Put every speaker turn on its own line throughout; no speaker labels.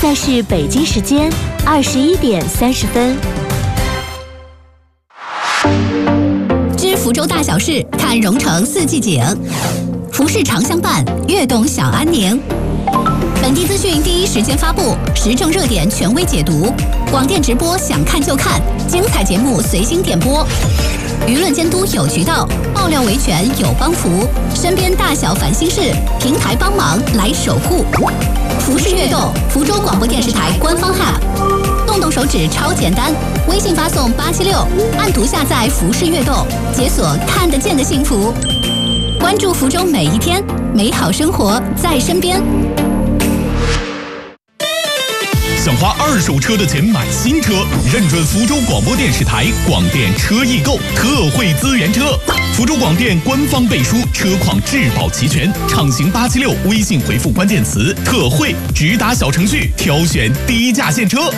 现在是北京时间21:30。
知福州大小事，看蓉城四季景。服饰常相伴，悦动小安宁。本地资讯第一时间发布，时政热点权威解读，广电直播想看就看，精彩节目随心点播。舆论监督有渠道，爆料维权有帮扶，身边大小烦心事，平台帮忙来守护。服饰悦动，福州广播电视台官方 App， 动动手指超简单，微信发送876，按图下载服饰悦动，解锁看得见的幸福。关注福州每一天，美好生活在身边。
想花二手车的钱买新车，认准福州广播电视台广电车易购特惠资源车。福州广电官方背书，车况质保齐全，畅行876，微信回复关键词特惠，直达小程序挑选低价现车。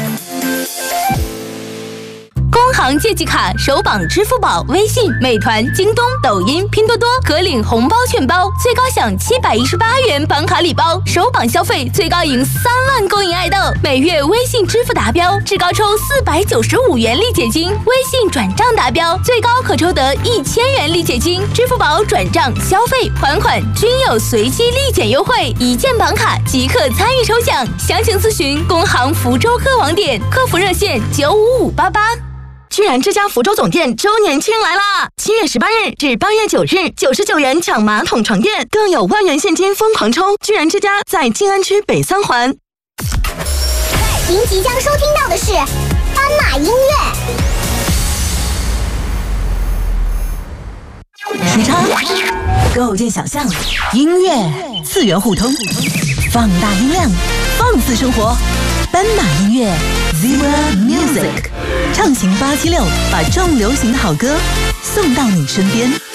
工行借记卡首绑支付宝、微信、美团、京东、抖音、拼多多，可领红包券包，最高享718元绑卡礼包，首绑消费最高赢3万公银爱豆，每月微信支付达标，至高抽495元立减金，微信转账达标，最高可抽得1000元立减金，支付宝转账、消费、还款均有随机立减优惠，一键绑卡即可参与抽奖，详情咨询工行福州各网点，客服热线95588。居然之家福州总店周年庆来啦！7月18日至8月9日，99元抢马桶床垫，更有万元现金疯狂抽！居然之家在静安区北3环。
您即将收听到的是斑马音
乐。时差构建想象，音乐次元互通，放大音量，放肆生活。斑马音乐 Zebra Music， 畅行876，把重流行的好歌送到你身边。